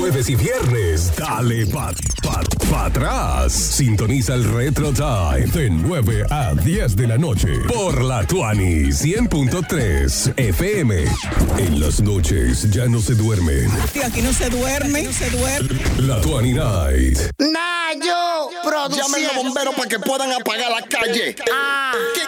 jueves y viernes, dale pa atrás. Sintoniza el Retro Time de 9 a 10 de la noche por la Tuani 100.3 FM. En las noches ya no se duermen. Aquí no se duerme, La Tuani Night. Nayo, producción. Llamen a los bomberos para que puedan apagar la calle.